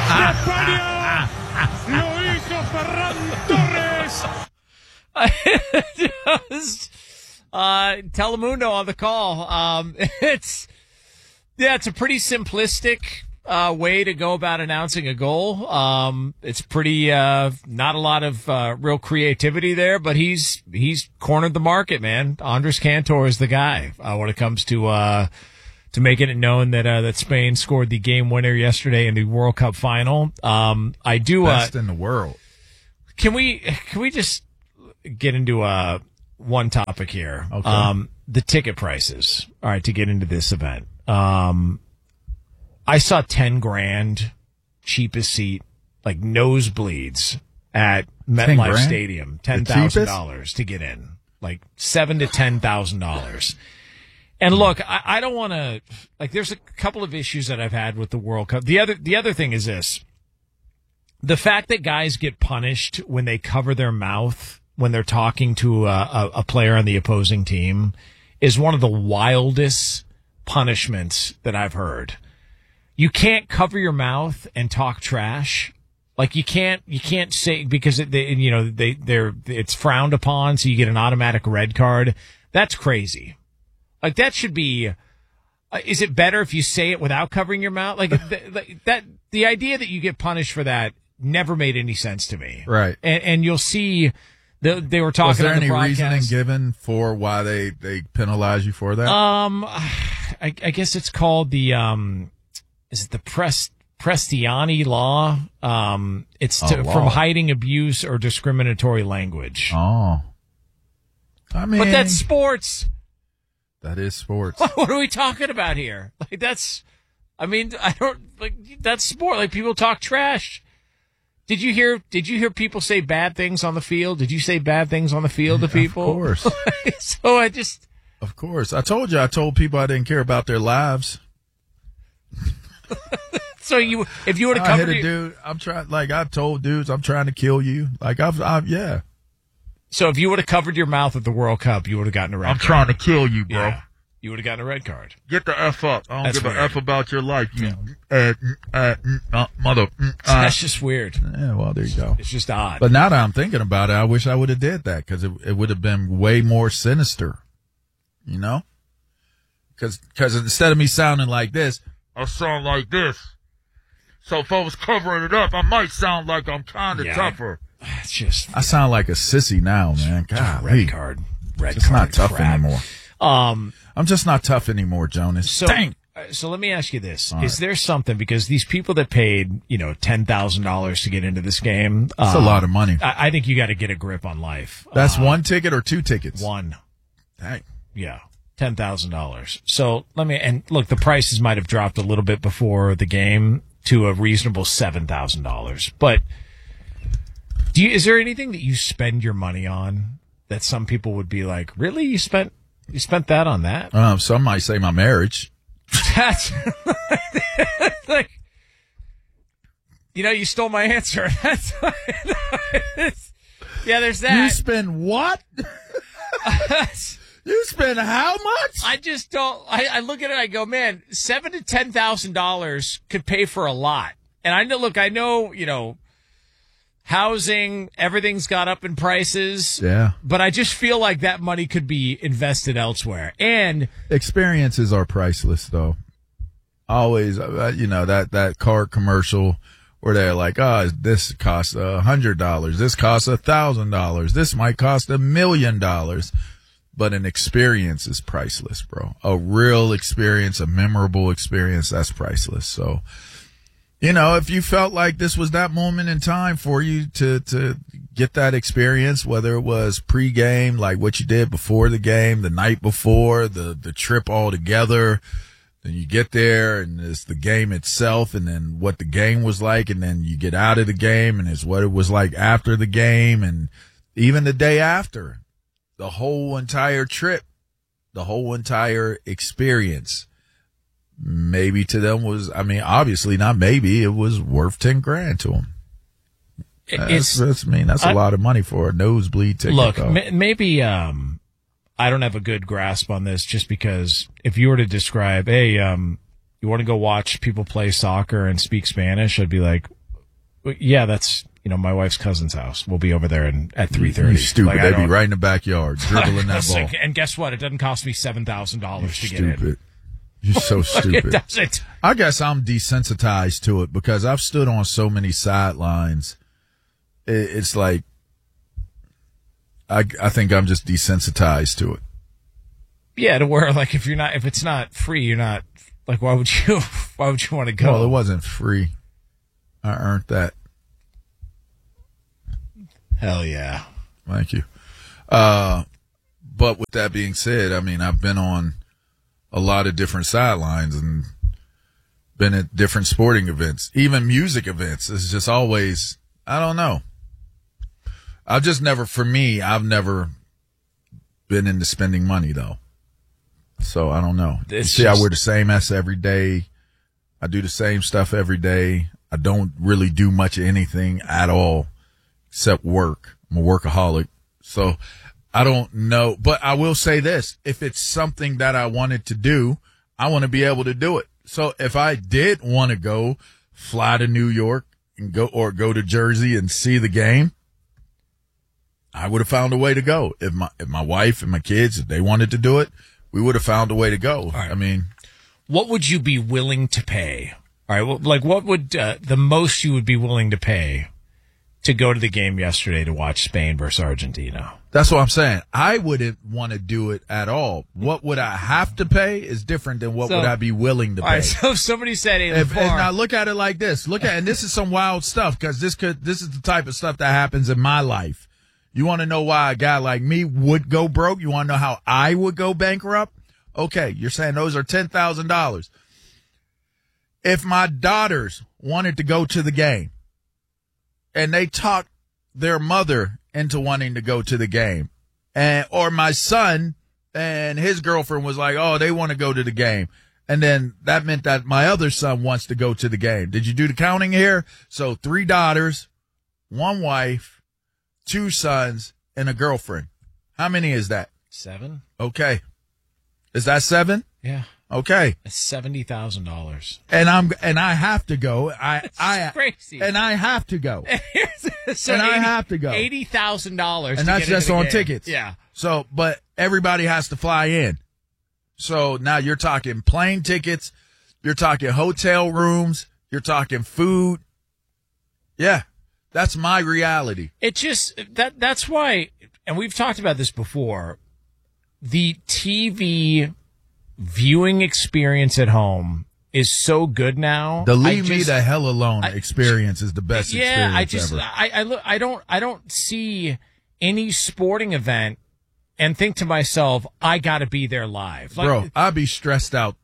España lo hizo Ferran Torres. Telemundo on the call. It's a pretty simplistic way to go about announcing a goal. It's pretty not a lot of real creativity there, but he's cornered the market, man. Andres Cantor is the guy when it comes to making it known that Spain scored the game winner yesterday in the World Cup final. I do best in the world. Can we just get into one topic here? Okay. The ticket prices. All right, to get into this event. I saw $10,000 cheapest seat, like nosebleeds at MetLife Stadium, $10,000 to get in, like $7,000 to $10,000. And look, I don't want to, like, there's a couple of issues that I've had with the World Cup. The other thing is this: the fact that guys get punished when they cover their mouth when they're talking to a player on the opposing team is one of the wildest punishments that I've heard. You can't cover your mouth and talk trash. Like you can't say, because it's frowned upon, so you get an automatic red card. That's crazy. Like that should be. Is it better if you say it without covering your mouth? Like that. The idea that you get punished for that never made any sense to me. Right. And you'll see. They were talking. Was there on the any broadcast. reasoning given for why they penalize you for that? I guess it's called the is it the Prestiani law? It's from hiding abuse or discriminatory language. Oh, I mean, but that's sports. That is sports. What are we talking about here? Like that's sport. Like people talk trash. Did you hear people say bad things on the field? Did you say bad things on the field to people? Of course. Of course. I told people I didn't care about their lives. So if you would have covered I hit a dude, I told dudes I'm trying to kill you. Like yeah. So if you would have covered your mouth at the World Cup, you would have gotten a red card. I'm trying to kill you, bro. Yeah, you would have gotten a red card. Get the F up. I don't That's give weird. a F about your life, you mother. That's just weird. Yeah, well, there you go. It's just odd. But now that I'm thinking about it, I wish I would have did that because it would have been way more sinister, you know? Because instead of me sounding like this, I sound like this. So if I was covering it up, I might sound like I'm kind of tougher. It's just I sound like a sissy now, man. God, red card. Just not tough anymore. I'm just not tough anymore, Jonas. So let me ask you this: Is there something, because these people that paid $10,000 to get into this game, that's a lot of money. I think you got to get a grip on life. That's one ticket or two tickets? One. Dang. Yeah. $10,000. So look, the prices might have dropped a little bit before the game to a reasonable $7,000. But is there anything that you spend your money on that some people would be like, really? You spent that on that? Some might say my marriage. That's like, you stole my answer. That's yeah. There's that. You spend what? You spend how much? I just don't. I look at it. I go, man, $7,000 to $10,000 could pay for a lot. And I know, housing, everything's got up in prices. Yeah. But I just feel like that money could be invested elsewhere. And experiences are priceless, though. Always, that car commercial where they're like, this costs $100. This costs $1,000. This might cost $1 million. But an experience is priceless, bro. A real experience, a memorable experience, that's priceless. So, if you felt like this was that moment in time for you to get that experience, whether it was pregame, like what you did before the game, the night before, the trip all together, then you get there and it's the game itself and then what the game was like, and then you get out of the game and it's what it was like after the game and even the day after. The whole entire trip, the whole entire experience, maybe to them obviously not maybe, it was worth $10,000 to them. That's a lot of money for a nosebleed ticket. Look, maybe I don't have a good grasp on this, just because if you were to describe, hey, you want to go watch people play soccer and speak Spanish? I'd be like, yeah, that's, my wife's cousin's house. We'll be over there at 3:30. You're stupid. They'd be right in the backyard, dribbling that ball. And guess what? It doesn't cost me $7,000 to get in. Stupid. You're so stupid. It doesn't. I guess I'm desensitized to it because I've stood on so many sidelines. It's like, I think I'm just desensitized to it. Yeah, to where like if it's not free, you're not like, why would you want to go? Well, it wasn't free. I earned that. Hell yeah. Thank you. But with that being said, I mean, I've been on a lot of different sidelines and been at different sporting events, even music events. It's just always, I don't know. I've never been into spending money though. So I don't know. I wear the same S every day. I do the same stuff every day. I don't really do much of anything at all except work. I'm a workaholic. So I don't know, but I will say this. If it's something that I wanted to do, I want to be able to do it. So if I did want to go fly to New York and go to Jersey and see the game, I would have found a way to go. If my wife and my kids, if they wanted to do it, we would have found a way to go. Right. I mean, what would you be willing to pay? All right. Well, like what would the most you would be willing to pay to go to the game yesterday to watch Spain versus Argentina? That's what I'm saying. I wouldn't want to do it at all. What would I have to pay is different than what would I be willing to pay. All right, so somebody said, now look at it like this. And this is some wild stuff because this is the type of stuff that happens in my life. You want to know why a guy like me would go broke? You want to know how I would go bankrupt? Okay, you're saying those are $10,000. If my daughters wanted to go to the game and they talked their mother into wanting to go to the game, or my son and his girlfriend was like, oh, they want to go to the game. And then that meant that my other son wants to go to the game. Did you do the counting here? So 3 daughters, 1 wife, 2 sons, and a girlfriend. How many is that? 7. Okay. Is that 7? Yeah. Okay. It's $70,000. And I have to go. Crazy. And I have to go. So I have to go. $80,000. And that's just on tickets. Yeah. So, but everybody has to fly in. So now you're talking plane tickets. You're talking hotel rooms. You're talking food. Yeah. That's my reality. It just, that's why, and we've talked about this before, the TV viewing experience at home is so good now. The leave me the hell alone experience is the best experience ever. I don't see any sporting event and think to myself, I got to be there live. Like, bro, I'd be stressed out.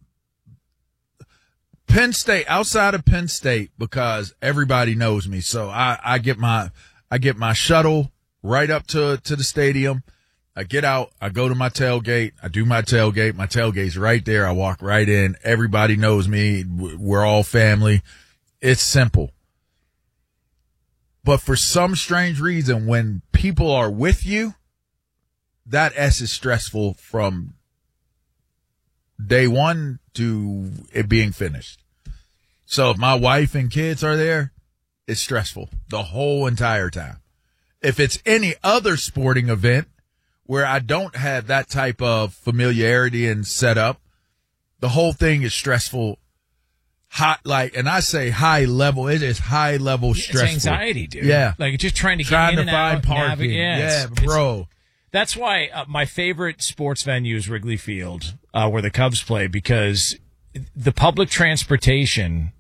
Penn State, outside of Penn State, because everybody knows me. So I get my shuttle right up to the stadium. I get out, I go to my tailgate, I do my tailgate. My tailgate's right there. I walk right in. Everybody knows me. We're all family. It's simple. But for some strange reason, when people are with you, that S is stressful from day one to it being finished. So if my wife and kids are there, it's stressful the whole entire time. If it's any other sporting event where I don't have that type of familiarity and setup, the whole thing is stressful. And I say high level, it is high level stressful. It's anxiety, dude. Yeah. Like just trying to get in and out. Parking. Yeah, bro. That's why my favorite sports venue is Wrigley Field, where the Cubs play, because the public transportation,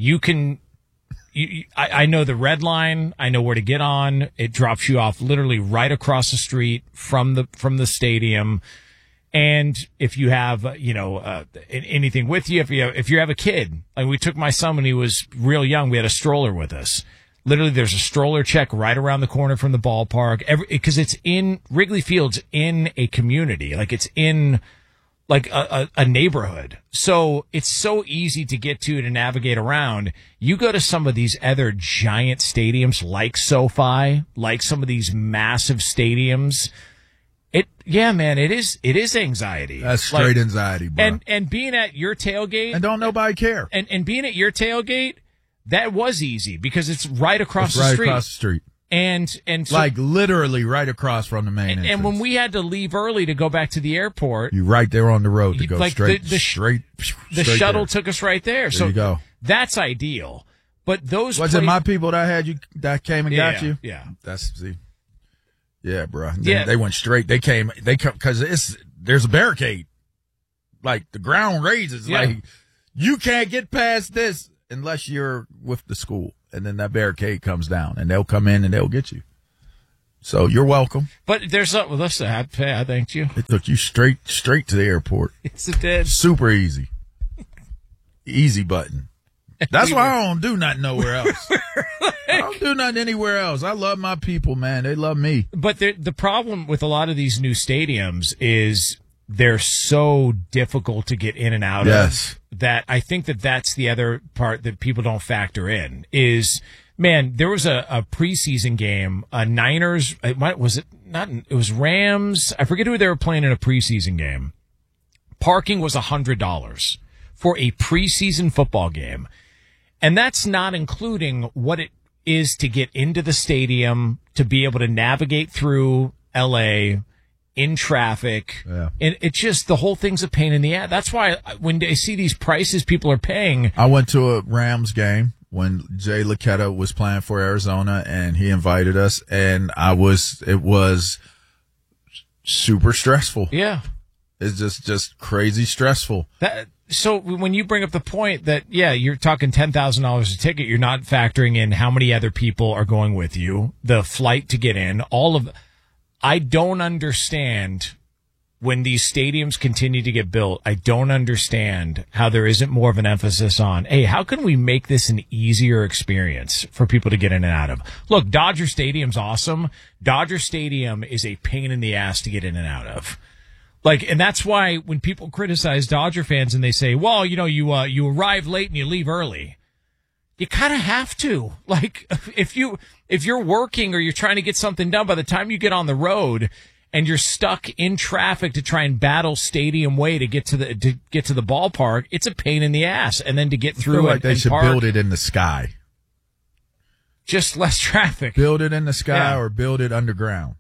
I know the red line. I know where to get on. It drops you off literally right across the street from the stadium. And if you have, anything with you, if you have a kid, like we took my son when he was real young, we had a stroller with us. Literally, there's a stroller check right around the corner from the ballpark. Because it's in Wrigley Field's in a community, like it's in like a neighborhood. So it's so easy to get to navigate around. You go to some of these other giant stadiums like SoFi, like some of these massive stadiums, Yeah, man, it is anxiety. That's straight anxiety, bro. And being at your tailgate. And don't nobody care. And being at your tailgate, that was easy because it's right across the street. Right across the street. And so, like literally right across from the main entrance. And when we had to leave early to go back to the airport, you right there on the road to go like straight. The shuttle took us right there. So you go. That's ideal. But those was it my people that had you that came and got you? Yeah. Yeah, bro. They went straight. They come because there's a barricade. Like the ground raises. Yeah. Like you can't get past this unless you're with the school. And then that barricade comes down, and they'll come in and they'll get you. So you're welcome. But there's something. Listen, I thanked you. It took you straight to the airport. Yes, it did. Super easy. Easy button. That's why I don't do nothing nowhere else. I don't do nothing anywhere else. I love my people, man. They love me. But the problem with a lot of these new stadiums is they're so difficult to get in and out of that I think that's the other part that people don't factor in is, man, there was a preseason game, Niners, was it not? It was Rams. I forget who they were playing in a preseason game. Parking was $100 for a preseason football game. And that's not including what it is to get into the stadium, to be able to navigate through LA in traffic. Yeah. And it's just the whole thing's a pain in the ass. That's why when I see these prices people are paying. I went to a Rams game when Jay Luketa was playing for Arizona and he invited us and it was super stressful. Yeah. It's just crazy stressful. So when you bring up the point that, yeah, you're talking $10,000 a ticket, you're not factoring in how many other people are going with you, the flight to get in, I don't understand when these stadiums continue to get built. I don't understand how there isn't more of an emphasis on, hey, how can we make this an easier experience for people to get in and out of? Look, Dodger Stadium's awesome. Dodger Stadium is a pain in the ass to get in and out of. And that's why when people criticize Dodger fans and they say, well, you arrive late and you leave early. You kind of have to. If you're working or you're trying to get something done, by the time you get on the road and you're stuck in traffic to try and battle Stadium Way to get to the ballpark, it's a pain in the ass. And then to get through I feel like they should build it in the sky. Just less traffic. Build it in the sky or build it underground.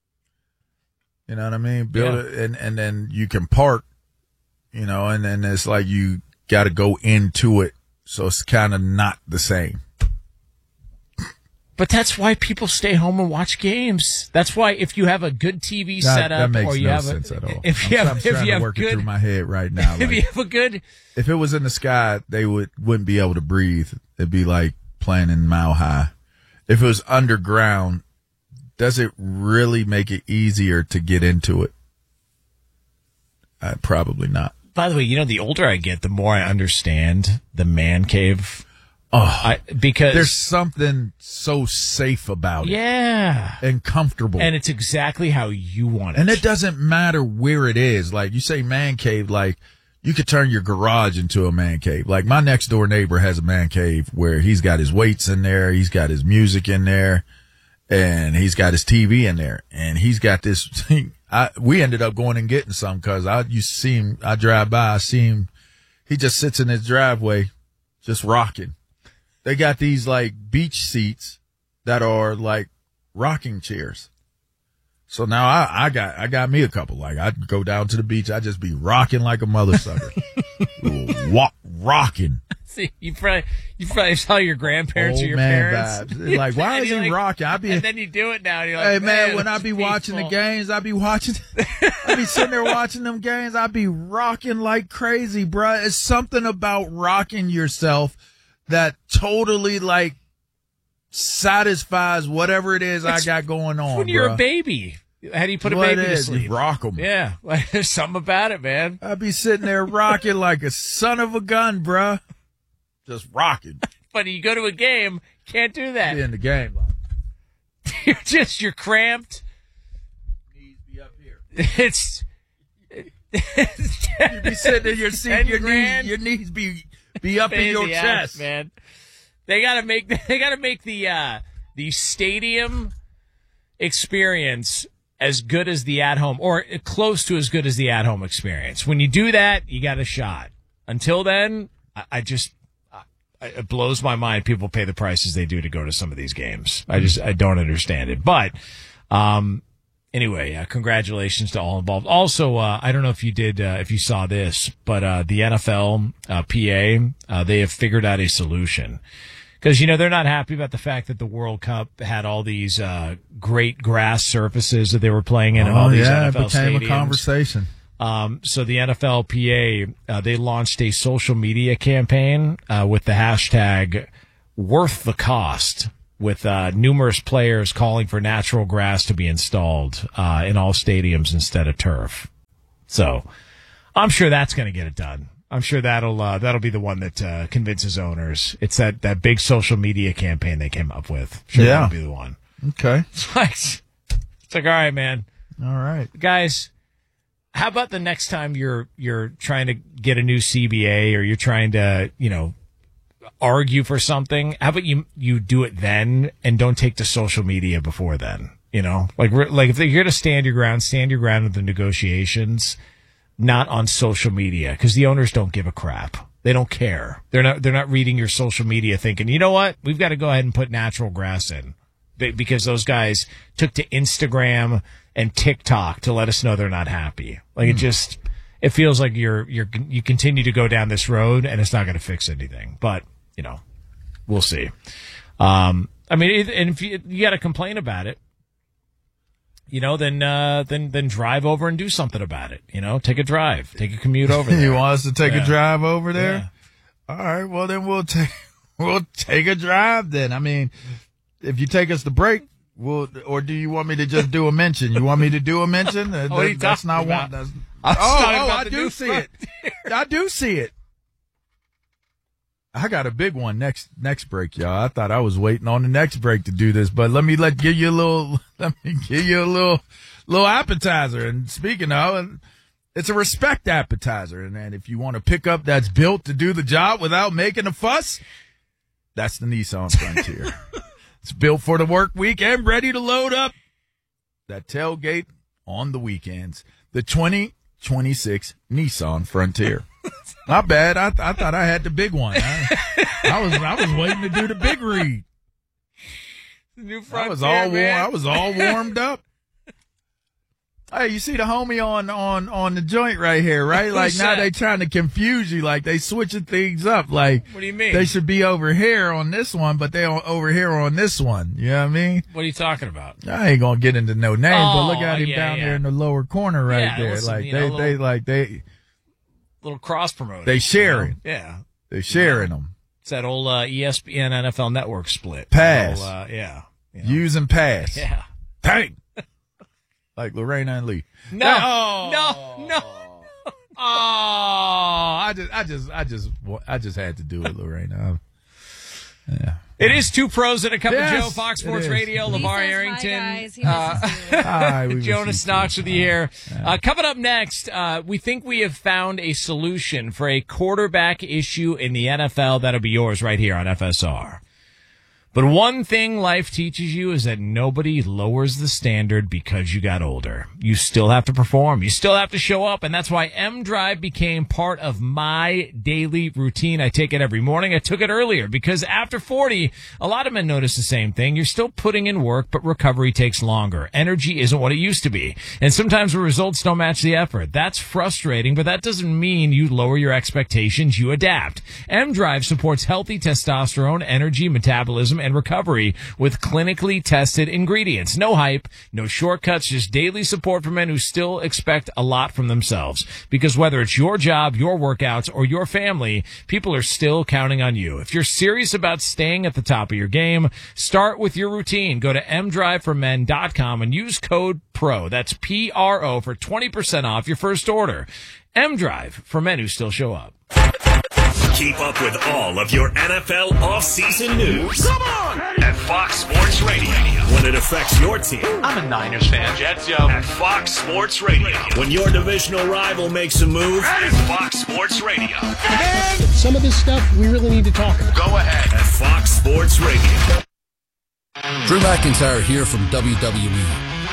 You know what I mean? Build it and then you can park, and then it's like you got to go into it. So it's kind of not the same. But that's why people stay home and watch games. That's why if you have a good TV setup, that makes or you no have sense at all. I'm trying to work it through my head right now. If you have a good, if it was in the sky, they wouldn't be able to breathe. It'd be like playing in Mile High. If it was underground, does it really make it easier to get into it? Probably not. By the way, the older I get, the more I understand the man cave. Because there's something so safe about it. Yeah. And comfortable. And it's exactly how you want it. And it doesn't matter where it is. Like you say man cave, like you could turn your garage into a man cave. Like my next door neighbor has a man cave where he's got his weights in there. He's got his music in there. And he's got his TV in there, and he's got this thing. We ended up going and getting some because I used to see him. I drive by, I see him. He just sits in his driveway, just rocking. They got these like beach seats that are like rocking chairs. So now I got me a couple. Like I'd go down to the beach, I'd just be rocking like a mother sucker, rocking. See, you probably saw your grandparents or your parents. Vibes. Like, why is he rocking? And then you do it now. And you're like, hey man, when I be watching the games, I be sitting there watching them games. I be rocking like crazy, bruh. It's something about rocking yourself that totally like satisfies whatever it is I got going on. When you're a baby. How do you put a baby to sleep? You rock them. Yeah. There's something about it, man. I be sitting there rocking like a son of a gun, bruh. Just rocking. But you go to a game, can't do that. Be in the game. You're cramped. Knees be up here. You be sitting in your seat, your knees be up in your chest, man. They gotta make the stadium experience as good as the at-home, or close to as good as the at-home experience. When you do that, you got a shot. Until then, it blows my mind people pay the prices they do to go to some of these games. I don't understand it. But anyway, congratulations to all involved. Also, I don't know if you saw this, but the NFL PA, they have figured out a solution. Because, they're not happy about the fact that the World Cup had all these great grass surfaces that they were playing in and all these NFL it became stadiums. A conversation. So the NFLPA, they launched a social media campaign with the hashtag worth the cost, with numerous players calling for natural grass to be installed in all stadiums instead of turf. So I'm sure that's going to get it done. I'm sure that'll be the one that convinces owners. It's that big social media campaign they came up with. Sure, that'll be the one. Okay. It's like, all right, man. All right, guys. How about the next time you're trying to get a new CBA or you're trying to, argue for something? How about you do it then and don't take to social media before then? Like if you're going to stand your ground in the negotiations, not on social media, because the owners don't give a crap. They don't care. They're not reading your social media thinking, you know what? We've got to go ahead and put natural grass in, because those guys took to Instagram and TikTok to let us know they're not happy. Like it feels like you continue to go down this road and it's not going to fix anything. But we'll see. And if you got to complain about it, then drive over and do something about it. Take a drive, take a commute over there. You want us to take a drive over there? Yeah. All right. Well, then we'll take a drive then. I mean, if you take us to break, or do you want me to just do a mention? You want me to do a mention? That's not one. I do see it. I do see it. I got a big one next break, y'all. I thought I was waiting on the next break to do this, but let me give you a little appetizer. And speaking of, it's a respect appetizer. And if you want a pickup that's built to do the job without making a fuss, that's the Nissan Frontier. It's built for the work week and ready to load up that tailgate on the weekends. The 2026 Nissan Frontier. Not bad. I thought I had the big one. I was waiting to do the big read. New Frontier, I was all warmed up. Hey, you see the homie on the joint right here, right? Like now they trying to confuse you, like they switching things up. Like, what do you mean? They should be over here on this one, but they over here on this one. You know what I mean? What are you talking about? I ain't gonna get into no names, but look at him down there in the lower corner right there. Listen, like they little cross promoting. They sharing. Yeah. They sharing them. It's that old ESPN NFL Network split. Pass. Use and pass. Yeah. Dang. Like Lorena and Lee. No. Oh, I just had to do it, Lorena. Yeah. It is Two Pros and a Cup of Joe, Fox Sports Radio. LeVar Arrington. Hi, Jonas Knox with you here. Coming up next, we think we have found a solution for a quarterback issue in the NFL. That'll be yours right here on FSR. But one thing life teaches you is that nobody lowers the standard because you got older. You still have to perform. You still have to show up. And that's why M-Drive became part of my daily routine. I take it every morning. I took it earlier because after 40, a lot of men notice the same thing. You're still putting in work, but recovery takes longer. Energy isn't what it used to be. And sometimes the results don't match the effort. That's frustrating, but that doesn't mean you lower your expectations. You adapt. M-Drive supports healthy testosterone, energy, metabolism, and recovery with clinically tested ingredients. No hype, no shortcuts, just daily support for men who still expect a lot from themselves. Because whether it's your job, your workouts, or your family, people are still counting on you. If you're serious about staying at the top of your game, start with your routine. Go to mdriveformen.com and use code PRO. That's PRO for 20% off your first order. M-Drive for men who still show up. Keep up with all of your NFL offseason news. Come on! At Fox Sports Radio. When it affects your team. I'm a Niners fan. Jets, yo. At Fox Sports Radio. When your divisional rival makes a move. At Fox Sports Radio. And some of this stuff we really need to talk about. Go ahead. At Fox Sports Radio. Drew McIntyre here from WWE.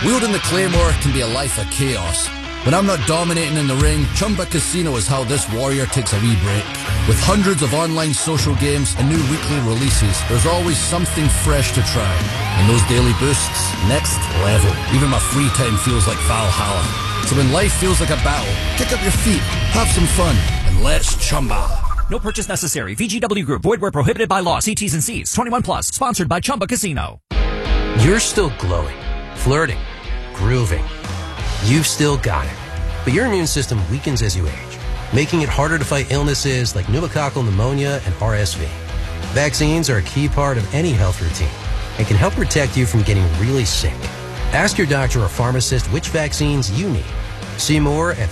Wielding the Claymore can be a life of chaos. When I'm not dominating in the ring, Chumba Casino is how this warrior takes a wee break. With hundreds of online social games and new weekly releases, there's always something fresh to try. And those daily boosts, next level. Even my free time feels like Valhalla. So when life feels like a battle, kick up your feet, have some fun, and let's Chumba. No purchase necessary. VGW Group. Void where prohibited by law. See T's and C's. 21 plus. Sponsored by Chumba Casino. You're still glowing, flirting, grooving. You've still got it. But your immune system weakens as you age, making it harder to fight illnesses like pneumococcal pneumonia and RSV. Vaccines are a key part of any health routine and can help protect you from getting really sick. Ask your doctor or pharmacist which vaccines you need. See more at